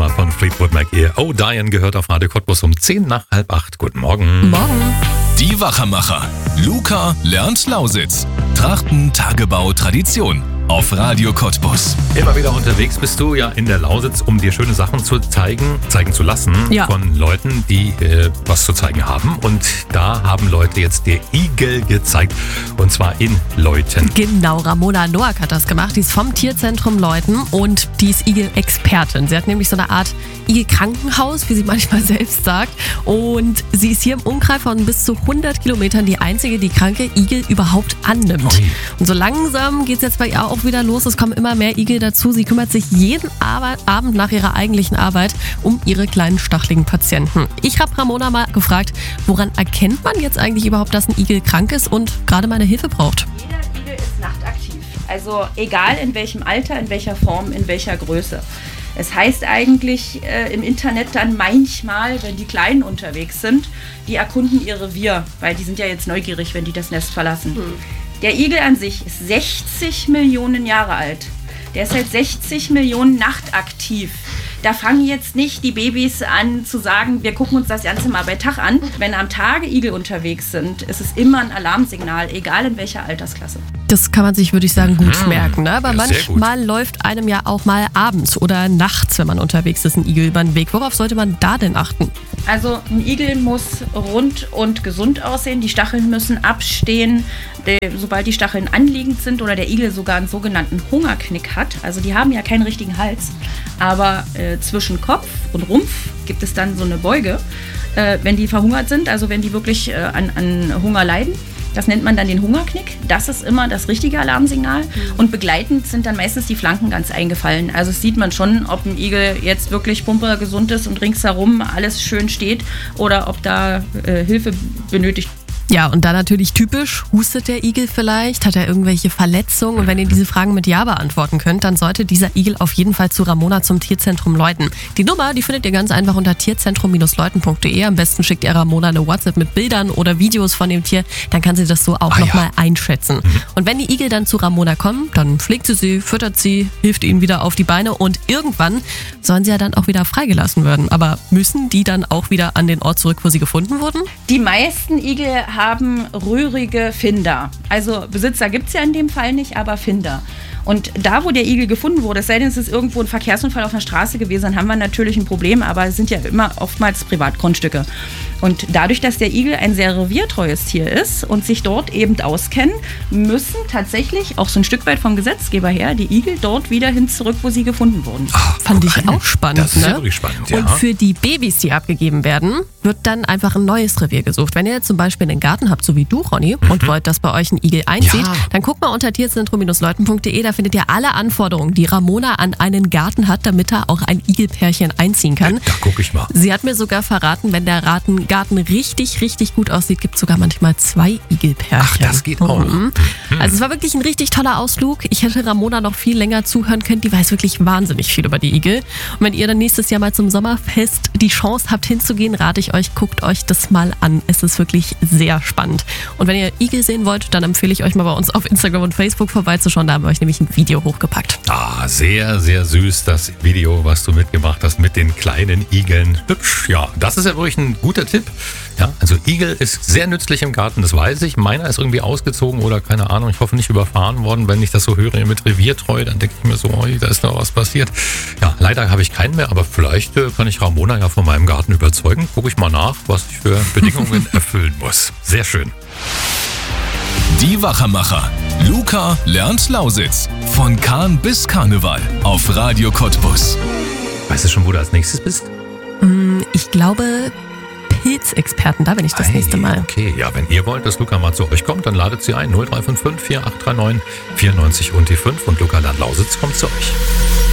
von Fleetwood Mac hier. Oh, Diane gehört auf Radio Cottbus um 7:10. Guten Morgen. Morgen. Die Wachermacher. Luca lernt Lausitz. Trachten, Tagebau, Tradition. Auf Radio Cottbus. Immer wieder unterwegs bist du ja in der Lausitz, um dir schöne Sachen zeigen zu lassen von Leuten, die was zu zeigen haben. Und da haben Leute jetzt der Igel gezeigt. Und zwar in Leuthen. Genau, Ramona Noack hat das gemacht. Die ist vom Tierzentrum Leuthen und die ist Igel-Expertin. Sie hat nämlich so eine Art Igel-Krankenhaus, wie sie manchmal selbst sagt. Und sie ist hier im Umkreis von bis zu 100 Kilometern die einzige, die kranke Igel überhaupt annimmt. Ui. Und so langsam geht es jetzt bei ihr auch wieder los. Es kommen immer mehr Igel dazu. Sie kümmert sich jeden Abend nach ihrer eigentlichen Arbeit um ihre kleinen stacheligen Patienten. Ich habe Ramona mal gefragt, woran erkennt man jetzt eigentlich überhaupt, dass ein Igel krank ist und gerade meine Hilfe braucht? Jeder Igel ist nachtaktiv. Also egal in welchem Alter, in welcher Form, in welcher Größe. Es heißt eigentlich im Internet dann manchmal, wenn die Kleinen unterwegs sind, die erkunden ihr Revier, weil die sind ja jetzt neugierig, wenn die das Nest verlassen. Der Igel an sich ist 60 Millionen Jahre alt. Der ist seit 60 Millionen nachtaktiv. Da fangen jetzt nicht die Babys an zu sagen, wir gucken uns das Ganze mal bei Tag an. Wenn am Tage Igel unterwegs sind, ist es immer ein Alarmsignal, egal in welcher Altersklasse. Das kann man sich, würde ich sagen, gut merken. Ne? Aber Ja, manchmal läuft einem ja auch mal abends oder nachts, wenn man unterwegs ist, ein Igel über den Weg. Worauf sollte man da denn achten? Also ein Igel muss rund und gesund aussehen. Die Stacheln müssen abstehen. Sobald die Stacheln anliegend sind oder der Igel sogar einen sogenannten Hungerknick hat, also die haben ja keinen richtigen Hals, aber zwischen Kopf und Rumpf gibt es dann so eine Beuge, wenn die verhungert sind, also wenn die wirklich an Hunger leiden. Das nennt man dann den Hungerknick. Das ist immer das richtige Alarmsignal. Und begleitend sind dann meistens die Flanken ganz eingefallen. Also das sieht man schon, ob ein Igel jetzt wirklich pumpergesund ist und ringsherum alles schön steht oder ob da Hilfe benötigt. Ja, und da natürlich typisch, hustet der Igel vielleicht, hat er irgendwelche Verletzungen? Und wenn ihr diese Fragen mit Ja beantworten könnt, dann sollte dieser Igel auf jeden Fall zu Ramona zum Tierzentrum Leuthen. Die Nummer, die findet ihr ganz einfach unter tierzentrum-leuthen.de. Am besten schickt ihr Ramona eine WhatsApp mit Bildern oder Videos von dem Tier, dann kann sie das so auch nochmal einschätzen. Und wenn die Igel dann zu Ramona kommen, dann pflegt sie, füttert sie, hilft ihnen wieder auf die Beine und irgendwann sollen sie ja dann auch wieder freigelassen werden. Aber müssen die dann auch wieder an den Ort zurück, wo sie gefunden wurden? Die meisten Igel haben röhrige Finder. Also Besitzer gibt es ja in dem Fall nicht, aber Finder. Und da, wo der Igel gefunden wurde, es sei denn, es ist irgendwo ein Verkehrsunfall auf einer Straße gewesen, dann haben wir natürlich ein Problem, aber es sind ja immer oftmals Privatgrundstücke. Und dadurch, dass der Igel ein sehr reviertreues Tier ist und sich dort eben auskennen, müssen tatsächlich, auch so ein Stück weit vom Gesetzgeber her, die Igel dort wieder hin zurück, wo sie gefunden wurden. Fand ich auch spannend. Das ist ne? ja wirklich spannend, ja. Und für die Babys, die abgegeben werden, wird dann einfach ein neues Revier gesucht. Wenn ihr jetzt zum Beispiel einen Garten habt, so wie du, Ronny, und wollt, dass bei euch ein Igel einzieht, dann guckt mal unter tierzentrum-leuthen.de, da findet ihr alle Anforderungen, die Ramona an einen Garten hat, damit da auch ein Igelpärchen einziehen kann. Da gucke ich mal. Sie hat mir sogar verraten, wenn der Garten richtig, richtig gut aussieht, gibt es sogar manchmal 2 Igelpärchen. Ach, das geht auch. Also es war wirklich ein richtig toller Ausflug. Ich hätte Ramona noch viel länger zuhören können. Die weiß wirklich wahnsinnig viel über die Igel. Und wenn ihr dann nächstes Jahr mal zum Sommerfest die Chance habt hinzugehen, rate ich euch, guckt euch das mal an. Es ist wirklich sehr spannend. Und wenn ihr Igel sehen wollt, dann empfehle ich euch mal bei uns auf Instagram und Facebook vorbeizuschauen. Da haben wir euch nämlich ein Video hochgepackt. Sehr, sehr süß, das Video, was du mitgebracht hast mit den kleinen Igeln. Hübsch, ja, das ist ja wirklich ein guter Tipp. Ja, also Igel ist sehr nützlich im Garten, das weiß ich. Meiner ist irgendwie ausgezogen oder keine Ahnung, ich hoffe nicht überfahren worden. Wenn ich das so höre mit Reviertreu, dann denke ich mir so, da ist noch was passiert. Ja, leider habe ich keinen mehr, aber vielleicht kann ich Ramona ja von meinem Garten überzeugen. Gucke ich mal nach, was ich für Bedingungen erfüllen muss. Sehr schön. Die Wachermacher. Luca lernt Lausitz. Von Kahn bis Karneval. Auf Radio Cottbus. Weißt du schon, wo du als nächstes bist? Ich glaube, Pilzexperten, da bin ich das nächste Mal. Okay, ja, wenn ihr wollt, dass Luca mal zu euch kommt, dann ladet sie ein. 0355 4839 94 und die 5 und Luca lernt Lausitz kommt zu euch.